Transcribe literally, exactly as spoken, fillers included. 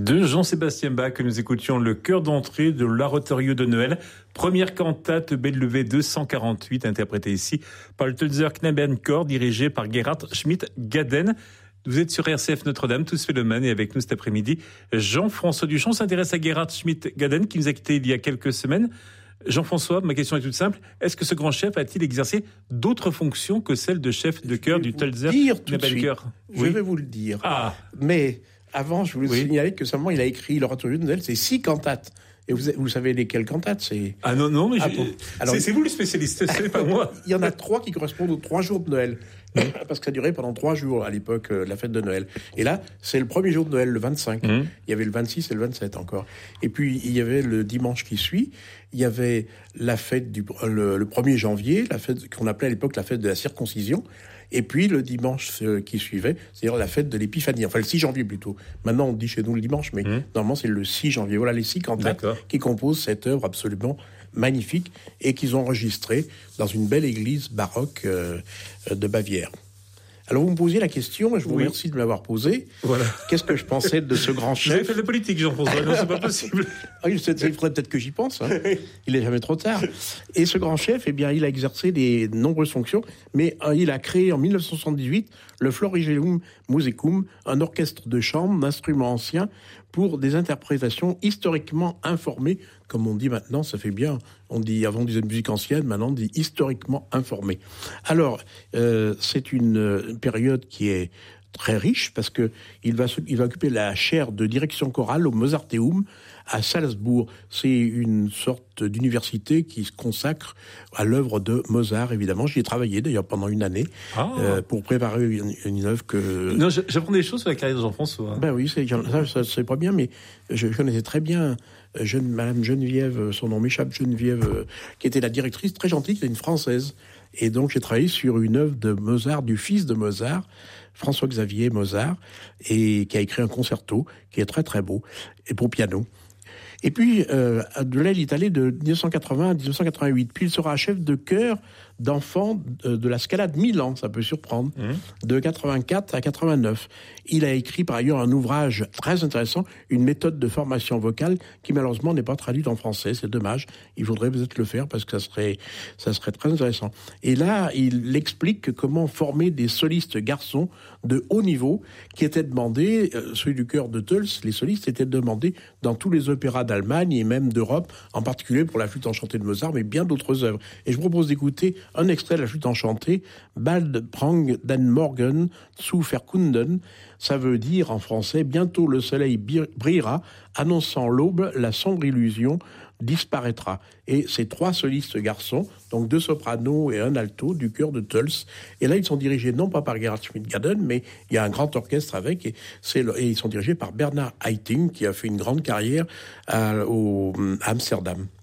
De Jean-Sébastien Bach, que nous écoutions le chœur d'entrée de l'Oratorio de Noël, première cantate B W V deux cent quarante-huit, interprétée ici par le Tölzer Knabenchor, dirigé par Gerhard Schmidt-Gaden. Vous êtes sur R C F Notre-Dame, tous Félomanes, et avec nous cet après-midi, Jean-François Duchamp s'intéresse à Gerhard Schmidt-Gaden, qui nous a quittés il y a quelques semaines. Jean-François, ma question est toute simple. Est-ce que ce grand chef a-t-il exercé d'autres fonctions que celle de chef de chœur du Tölzer Knabenchor ? Je vais vous le dire. Ah. Mais avant, je voulais oui. signaler que seulement il a écrit l'Oratorio de Noël, c'est six cantates. Et vous, vous savez lesquelles cantates c'est... Ah non, non, mais ah, je... bon. Alors, c'est, c'est vous le spécialiste, c'est pas moi. Il y en a trois qui correspondent aux trois jours de Noël. Parce que ça durait pendant trois jours à l'époque, euh, la fête de Noël. Et là, c'est le premier jour de Noël, le vingt-cinq. Mmh. Il y avait le vingt-six et le vingt-sept encore. Et puis, il y avait le dimanche qui suit. Il y avait la fête du le, le premier janvier, la fête qu'on appelait à l'époque la fête de la circoncision. Et puis, le dimanche qui suivait, c'est-à-dire la fête de l'Épiphanie. Enfin, le six janvier plutôt. Maintenant, on dit chez nous le dimanche, mais mmh. normalement, c'est le six janvier. Voilà les six cantates D'accord. qui composent cette œuvre absolument magnifique et qu'ils ont enregistrée dans une belle église baroque euh, de Bavière. Alors, vous me posiez la question, et je vous oui. remercie de me l'avoir posée. Voilà. Qu'est-ce que je pensais de ce grand chef ? J'ai fait de la politique, Jean-François, non, c'est pas possible. Ah, il faudrait peut-être que j'y pense. Hein. Il n'est jamais trop tard. Et ce grand chef, eh bien, il a exercé des nombreuses fonctions, mais euh, il a créé en dix-neuf cent soixante-dix-huit le Florilegium Musicum, un orchestre de chambre d'instruments anciens pour des interprétations historiquement informées, comme on dit maintenant, ça fait bien. On dit, avant on disait musique ancienne, maintenant on dit historiquement informée. Alors, euh, c'est une période qui est très riche parce que il va, il va occuper la chaire de direction chorale au Mozarteum à Salzbourg. C'est une sorte d'université qui se consacre à l'œuvre de Mozart, évidemment. J'y ai travaillé d'ailleurs pendant une année ah. euh, pour préparer une, une œuvre que... Non, j'apprends des choses sur la carrière de Jean-François. Ben oui, c'est, ça, ça, c'est pas bien, mais je connaissais très bien jeune, Madame Geneviève, son nom m'échappe, Geneviève, qui était la directrice très gentille, qui était une Française. Et donc j'ai travaillé sur une œuvre de Mozart, du fils de Mozart, François-Xavier Mozart, et qui a écrit un concerto qui est très très beau, et pour piano. Et puis, euh, de là, il est allé de dix-neuf cent quatre-vingts à dix-neuf cent quatre-vingt-huit. Puis, il sera chef de chœur d'enfants de, de la Scala de Milan, ça peut surprendre, mmh. de quatre-vingt-quatre à quatre-vingt-neuf. Il a écrit, par ailleurs, un ouvrage très intéressant, une méthode de formation vocale qui, malheureusement, n'est pas traduite en français. C'est dommage. Il faudrait peut-être le faire parce que ça serait, ça serait très intéressant. Et là, il explique comment former des solistes garçons de haut niveau qui étaient demandés, euh, celui du chœur de Tölz, les solistes étaient demandés dans tous les opéras d'Allemagne et même d'Europe, en particulier pour la flûte enchantée de Mozart, mais bien d'autres œuvres. Et je vous propose d'écouter un extrait de la flûte enchantée, Bald prang den Morgen zu verkunden. Ça veut dire en français, bientôt le soleil brillera, annonçant l'aube, la sombre illusion disparaîtra. Et ces trois solistes garçons, donc deux sopranos et un alto du chœur de Tölz. Et là, ils sont dirigés non pas par Gerhard Schmidt-Gaden, mais il y a un grand orchestre avec, et, c'est le, et ils sont dirigés par Bernard Haitink, qui a fait une grande carrière à, au, à Amsterdam.